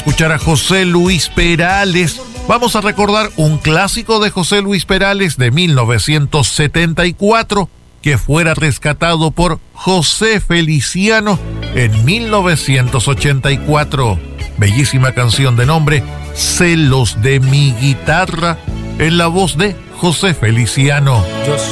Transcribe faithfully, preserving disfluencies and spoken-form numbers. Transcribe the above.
escuchar a José Luis Perales. Vamos a recordar un clásico de José Luis Perales de mil novecientos setenta y cuatro que fuera rescatado por José Feliciano en mil novecientos ochenta y cuatro. Bellísima canción de nombre Celos de mi guitarra, en la voz de José Feliciano.